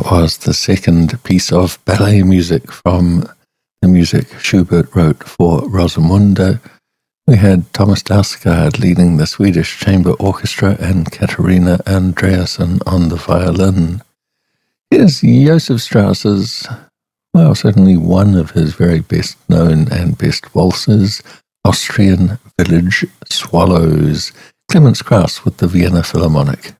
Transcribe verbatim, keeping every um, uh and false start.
was the second piece of ballet music from the music Schubert wrote for Rosamunde. We had Thomas Dausgaard leading the Swedish Chamber Orchestra and Katarina Andreasen on the violin. Here's Joseph Strauss's, well, certainly one of his very best known and best waltzes, Austrian Village Swallows. Clemens Krauss with the Vienna Philharmonic.